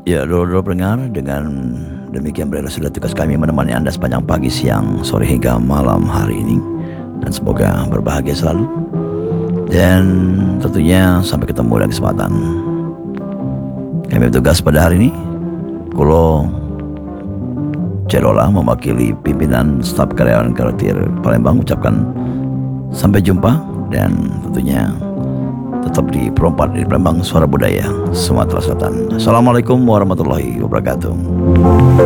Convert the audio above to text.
Ya, dulu pendengar, dengan demikian berakhir sudah tugas kami menemani Anda sepanjang pagi, siang, sore hingga malam hari ini. Dan semoga berbahagia selalu. Dan tentunya sampai ketemu di kesempatan. Kami bertugas pada hari ini. Kulo Celola mewakili pimpinan staf karyawan Karakter Palembang ucapkan sampai jumpa, dan tentunya tetap di Perompat di Palembang, Suara Budaya Sumatera Selatan. Assalamualaikum warahmatullahi wabarakatuh.